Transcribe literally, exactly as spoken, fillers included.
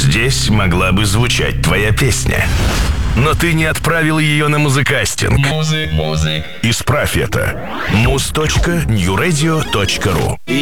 Здесь могла бы звучать твоя песня. Но ты не отправил ее на музыкастинг. Музык, музык. Исправь это. муз точка нью радио точка ру.